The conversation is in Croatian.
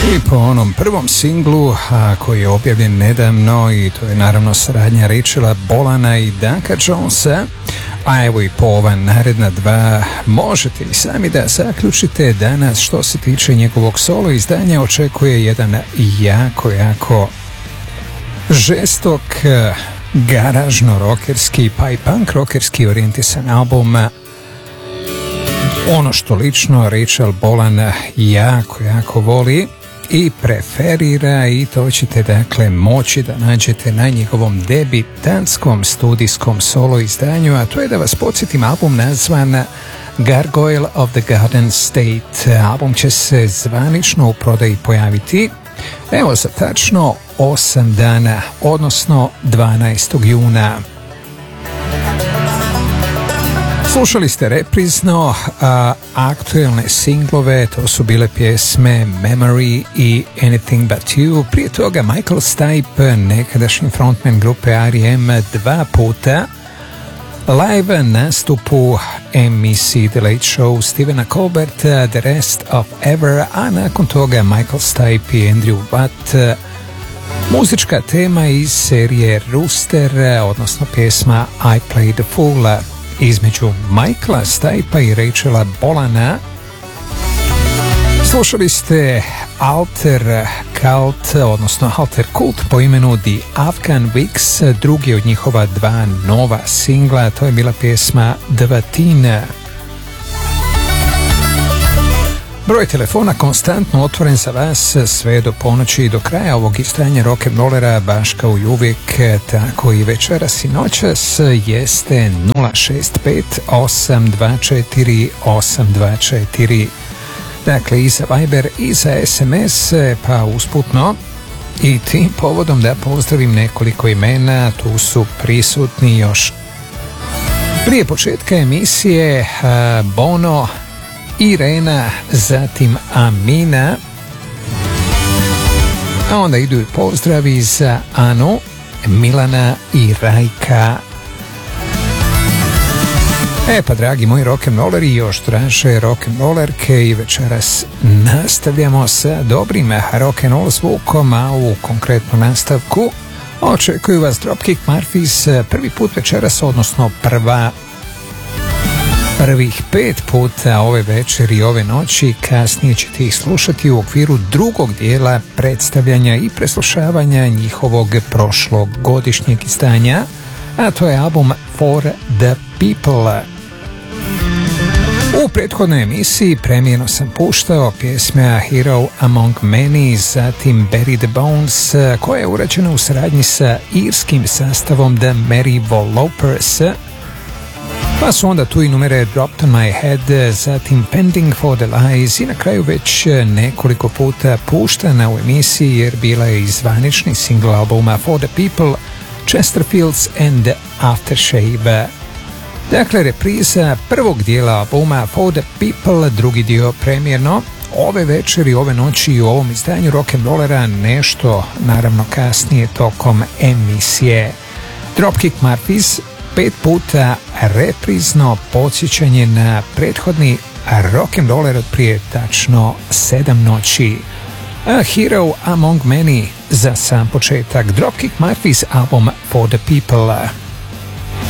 I po onom prvom singlu koji je objavljen nedavno, i to je naravno saradnja Rachela Bolana i Dunca Jonesa, a evo i po ova naredna dva, možete i sami da zaključite da nas što se tiče njegovog solo izdanja očekuje jedan jako žestok garažno-rokerski pa i punk-rokerski orijentisan album. Ono što lično Rachel Bolan jako voli i preferira, i to ćete dakle moći da nađete na njegovom debitantskom studijskom solo izdanju, a to je, da vas podsjetim, album nazvan Gargoyle of the Garden State. Album će se zvanično u prodaji pojaviti evo za tačno 8 dana, odnosno 12. juna. Slušali ste reprizno aktuelne singlove, to su bile pjesme Memory i Anything But You. Prije toga Michael Stipe, nekadašnji frontman grupe R.E.M., dva puta live nastupu emisiji The Late Show Stephena Colberta, The Rest of Ever, a nakon toga Michael Stipe i Andrew Watt, muzička tema iz serije Rooster, odnosno pjesma I Played the Fool. Između Michaela Stipa i Rachela Bolana slušali ste Alter Cult, odnosno Alter Kult po imenu The Afghan Wigs, drugi od njihova dva nova singla, to je bila pjesma Dvatina. Broj telefona konstantno otvoren za vas sve do ponoći i do kraja ovog izdanja rock'n'rollera, baš kao i uvijek, tako i večeras i noćas, jeste 065 824 824. Dakle, i za Viber i za SMS, pa usputno i tim povodom da pozdravim nekoliko imena, tu su prisutni još prije početka emisije Bono, Irena, zatim Amina, a onda idu i pozdravi za Anu, Milana i Rajka. Pa dragi moji rock'n'rolleri, još draže rock'n'rollerke, i večeras nastavljamo sa dobrim rock'n'roll zvukom, a u konkretnom nastavku očekuju vas Dropkick Murphys prvi put večeras, odnosno prvih 5 puta ove večeri i ove noći. Kasnije ćete ih slušati u okviru drugog dijela predstavljanja i preslušavanja njihovog prošlogodišnjeg izdanja, a to je album For the People. U prethodnoj emisiji premijerno sam puštao pjesme Hero Among Many, zatim Bury the Bones, koja je urađena u saradnji sa irskim sastavom The Merry Volopers, pa su onda tu i numere Dropped on My Head, zatim Pending for the Lies, i na kraju već nekoliko puta puštana u emisiji jer bila je i zvanični single albuma For the People, Chesterfields and Aftershave. Dakle, repriza prvog dijela albuma For the People, drugi dio premijerno ove večeri, ove noći i u ovom izdanju rock'n'rollera, nešto naravno kasnije tokom emisije. Dropkick Murphys, 5 puta reprizno podsjećanje na prethodni rock'n'roller od prije tačno 7 noći. A Hero Among Many za sam početak. Dropkick Murphys album For the People.